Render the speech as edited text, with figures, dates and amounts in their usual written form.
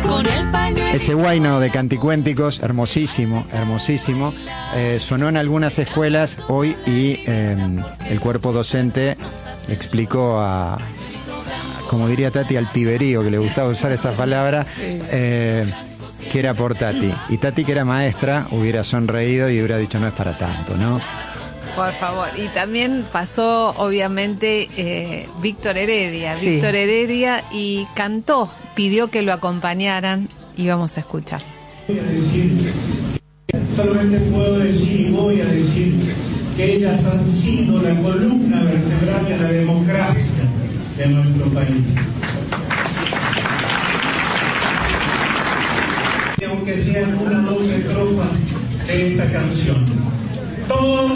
con el pañuelo. Ese guayno de Canticuénticos, hermosísimo, hermosísimo, sonó en algunas escuelas hoy y el cuerpo docente explicó como diría Tati, al piberío, que le gustaba usar esa palabra, que era por Tati. Y Tati, que era maestra, hubiera sonreído y hubiera dicho, no es para tanto, ¿no? Por favor. Y también pasó, obviamente, Víctor Heredia. Sí. Víctor Heredia, y cantó, pidió que lo acompañaran, y vamos a escuchar. Solamente puedo decir y voy a decir que ellas han sido la columna vertebral de la democracia de nuestro país. Y aunque sean 1 o 2 estrofas de esta canción, todo